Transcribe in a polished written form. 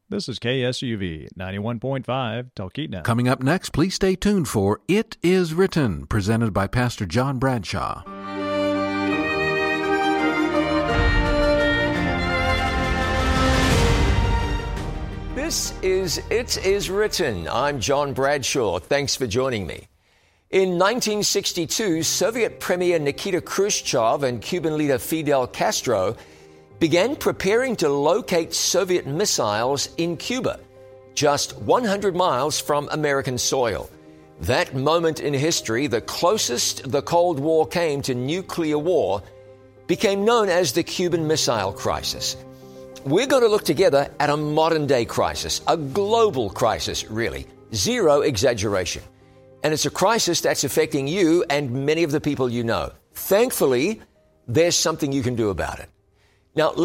This is KSUV 91.5 Talkeetna. Coming up next, please stay tuned for It Is Written, presented by Pastor John Bradshaw. This is It Is Written. I'm John Bradshaw. Thanks for joining me. In 1962, Soviet Premier Nikita Khrushchev and Cuban leader Fidel Castro began preparing to locate Soviet missiles in Cuba, just 100 miles from American soil. That moment in history, the closest the Cold War came to nuclear war, became known as the Cuban Missile Crisis. We're going to look together at a modern-day crisis, a global crisis, really. Zero exaggeration. And it's a crisis that's affecting you and many of the people you know. Thankfully, there's something you can do about it. Now,